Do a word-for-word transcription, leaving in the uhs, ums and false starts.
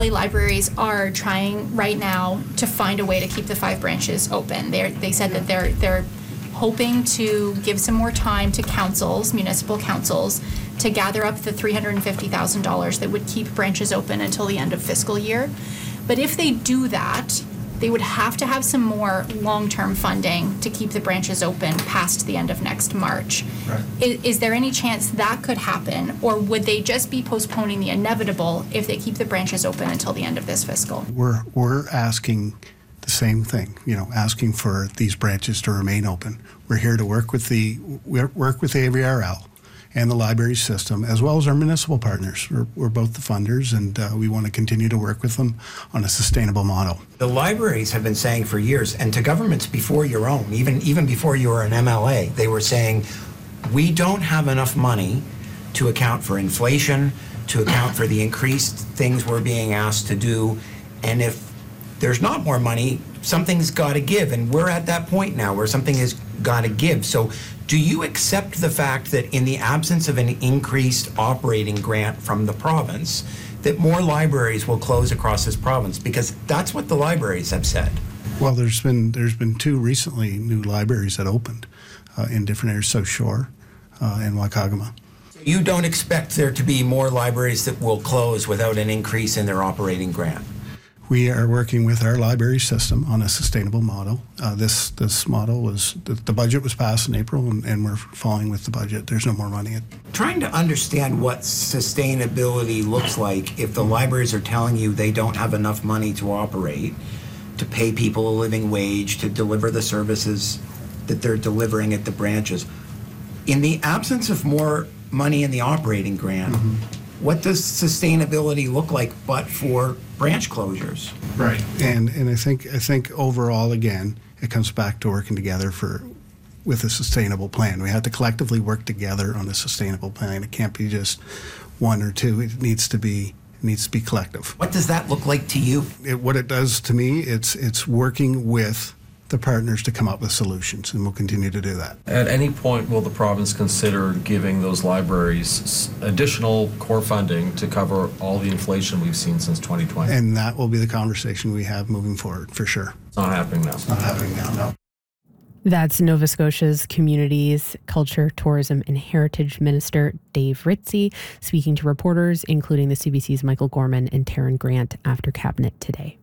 Libraries are trying right now to find a way to keep the five branches open. They're, they said that they're they're hoping to give some more time to councils, municipal councils, to gather up the three hundred fifty thousand dollars that would keep branches open until the end of fiscal year. But if they do that, they would have to have some more long-term funding to keep the branches open past the end of next March. Right. Is, is there any chance that could happen, or would they just be postponing the inevitable if they keep the branches open until the end of this fiscal? We're we're asking the same thing, you know, asking for these branches to remain open. We're here to work with the work with A V R L and the library system, as well as our municipal partners. We're, we're both the funders, and uh, we want to continue to work with them on a sustainable model. The libraries have been saying for years, and to governments before your own, even, even before you were an M L A, they were saying, we don't have enough money to account for inflation, to account for the increased things we're being asked to do, and if there's not more money, something's got to give, and we're at that point now where something has got to give. So do you accept the fact that in the absence of an increased operating grant from the province, that more libraries will close across this province? Because that's what the libraries have said. Well, there's been there's been two recently new libraries that opened uh, in different areas, South Shore uh, and Waikagama. You don't expect there to be more libraries that will close without an increase in their operating grant? We are working with our library system on a sustainable model. Uh, this this model was, the, the budget was passed in April, and, and we're following with the budget. There's no more money. Trying to understand what sustainability looks like if the libraries are telling you they don't have enough money to operate, to pay people a living wage, to deliver the services that they're delivering at the branches. In the absence of more money in the operating grant, mm-hmm. what does sustainability look like but for branch closures? Right. And and I think I think overall, again, it comes back to working together for with a sustainable plan. We have to collectively work together on a sustainable plan. It can't be just one or two. It needs to be it needs to be collective. What does that look like to you? It, what it does to me, it's it's working with the partners to come up with solutions, and we'll continue to do that. At any point, will the province consider giving those libraries additional core funding to cover all the inflation we've seen since twenty twenty? And that will be the conversation we have moving forward, for sure. It's not happening now. It's not happening now, no. That's Nova Scotia's Communities, Culture, Tourism and Heritage Minister Dave Ritzie speaking to reporters, including the C B C's Michael Gorman and Taryn Grant, after Cabinet today.